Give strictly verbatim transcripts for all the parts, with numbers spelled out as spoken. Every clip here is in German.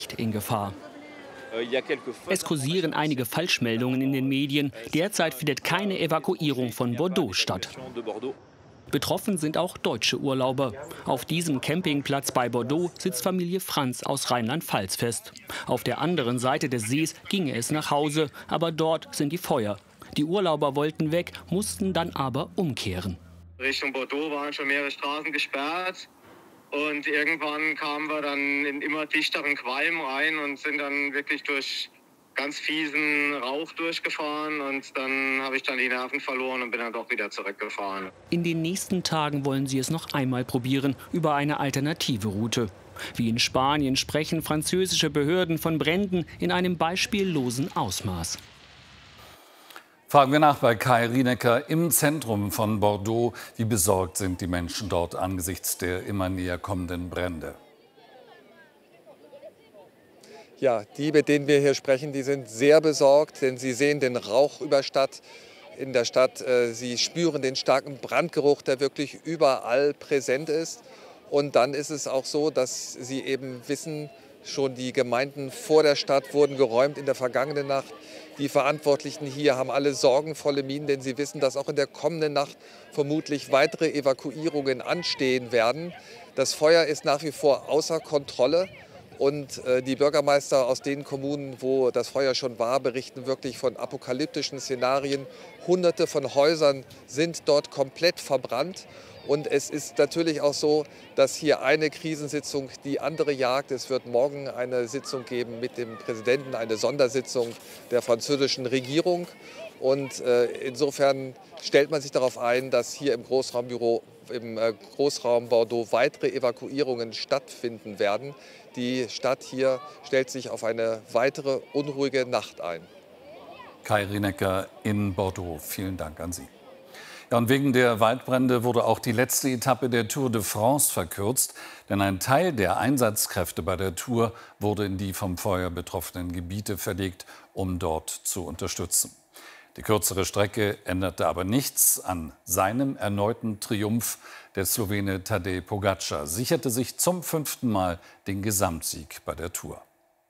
in Gefahr. Es kursieren einige Falschmeldungen in den Medien. Derzeit findet keine Evakuierung von Bordeaux statt. Betroffen sind auch deutsche Urlauber. Auf diesem Campingplatz bei Bordeaux sitzt Familie Franz aus Rheinland-Pfalz fest. Auf der anderen Seite des Sees ginge es nach Hause, aber dort sind die Feuer. Die Urlauber wollten weg, mussten dann aber umkehren. Richtung Bordeaux waren schon mehrere Straßen gesperrt. Und irgendwann kamen wir dann in immer dichteren Qualm rein und sind dann wirklich durch ganz fiesen Rauch durchgefahren. Und dann habe ich dann die Nerven verloren und bin dann doch wieder zurückgefahren. In den nächsten Tagen wollen sie es noch einmal probieren, über eine alternative Route. Wie in Spanien sprechen französische Behörden von Bränden in einem beispiellosen Ausmaß. Fragen wir nach bei Kai Rienecker im Zentrum von Bordeaux. Wie besorgt sind die Menschen dort angesichts der immer näher kommenden Brände? Ja, die, mit denen wir hier sprechen, die sind sehr besorgt, denn sie sehen den Rauch über Stadt, in der Stadt. Sie spüren den starken Brandgeruch, der wirklich überall präsent ist. Und dann ist es auch so, dass sie eben wissen, schon die Gemeinden vor der Stadt wurden geräumt in der vergangenen Nacht. Die Verantwortlichen hier haben alle sorgenvolle Mienen, denn sie wissen, dass auch in der kommenden Nacht vermutlich weitere Evakuierungen anstehen werden. Das Feuer ist nach wie vor außer Kontrolle. Und äh, die Bürgermeister aus den Kommunen, wo das Feuer schon war, berichten wirklich von apokalyptischen Szenarien. Hunderte von Häusern sind dort komplett verbrannt. Und es ist natürlich auch so, dass hier eine Krisensitzung die andere jagt. Es wird morgen eine Sitzung geben mit dem Präsidenten, eine Sondersitzung der französischen Regierung. Und äh, insofern stellt man sich darauf ein, dass hier im Großraumbüro, im äh, Großraum Bordeaux weitere Evakuierungen stattfinden werden. Die Stadt hier stellt sich auf eine weitere unruhige Nacht ein. Kai Rienecker in Bordeaux. Vielen Dank an Sie. Ja, und wegen der Waldbrände wurde auch die letzte Etappe der Tour de France verkürzt. Denn ein Teil der Einsatzkräfte bei der Tour wurde in die vom Feuer betroffenen Gebiete verlegt, um dort zu unterstützen. Die kürzere Strecke änderte aber nichts an seinem erneuten Triumph. Der Slowene Tadej Pogačar sicherte sich zum fünften Mal den Gesamtsieg bei der Tour.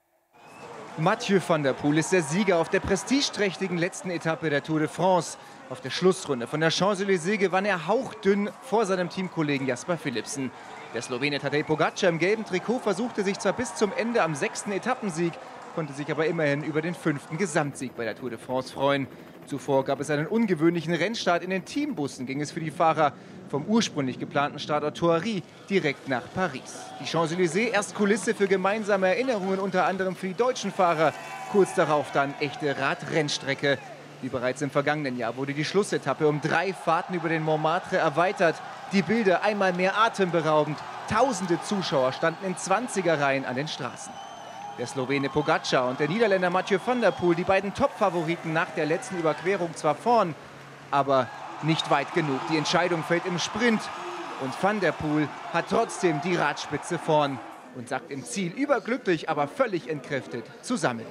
Mathieu van der Poel ist der Sieger auf der prestigeträchtigen letzten Etappe der Tour de France. Auf der Schlussrunde von der Champs-Élysées gewann er hauchdünn vor seinem Teamkollegen Jasper Philipsen. Der Slowene Tadej Pogačar im gelben Trikot versuchte sich zwar bis zum Ende am sechsten Etappensieg, konnte sich aber immerhin über den fünften Gesamtsieg bei der Tour de France freuen. Zuvor gab es einen ungewöhnlichen Rennstart. In den Teambussen ging es für die Fahrer vom ursprünglich geplanten Standort Thoiry direkt nach Paris. Die Champs-Élysées erst Kulisse für gemeinsame Erinnerungen, unter anderem für die deutschen Fahrer. Kurz darauf dann echte Radrennstrecke. Wie bereits im vergangenen Jahr wurde die Schlussetappe um drei Fahrten über den Montmartre erweitert. Die Bilder einmal mehr atemberaubend. Tausende Zuschauer standen in Zwanzigerreihen an den Straßen. Der Slowene Pogačar und der Niederländer Mathieu van der Poel, die beiden Top-Favoriten nach der letzten Überquerung zwar vorn, aber nicht weit genug. Die Entscheidung fällt im Sprint und Van der Poel hat trotzdem die Radspitze vorn und sagt im Ziel überglücklich, aber völlig entkräftet zusammen.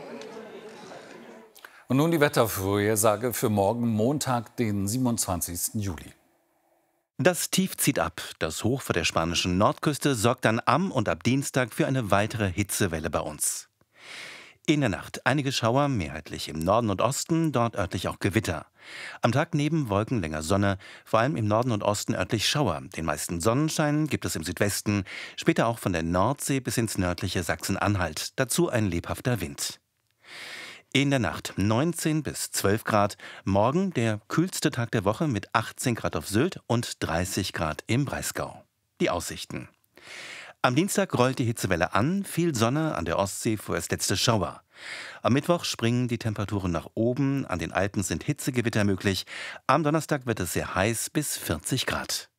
Und nun die Wettervorhersage für morgen Montag, den siebenundzwanzigsten Juli. Das Tief zieht ab. Das Hoch vor der spanischen Nordküste sorgt dann am und ab Dienstag für eine weitere Hitzewelle bei uns. In der Nacht einige Schauer, mehrheitlich im Norden und Osten, dort örtlich auch Gewitter. Am Tag neben Wolken länger Sonne, vor allem im Norden und Osten örtlich Schauer. Den meisten Sonnenschein gibt es im Südwesten, später auch von der Nordsee bis ins nördliche Sachsen-Anhalt. Dazu ein lebhafter Wind. In der Nacht neunzehn bis zwölf Grad, morgen der kühlste Tag der Woche mit achtzehn Grad auf Sylt und dreißig Grad im Breisgau. Die Aussichten. Am Dienstag rollt die Hitzewelle an, viel Sonne, an der Ostsee vorerst letzte Schauer. Am Mittwoch springen die Temperaturen nach oben, an den Alpen sind Hitzegewitter möglich. Am Donnerstag wird es sehr heiß bis vierzig Grad.